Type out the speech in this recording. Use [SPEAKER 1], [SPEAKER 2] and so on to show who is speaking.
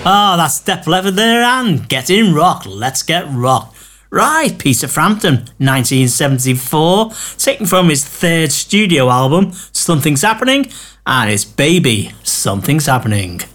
[SPEAKER 1] Oh, that's Def Leppard there and Getting Rock. Let's get rock. Right, Peter Frampton, 1974, taken from his third studio album, Something's Happening, and his Baby, Something's Happening.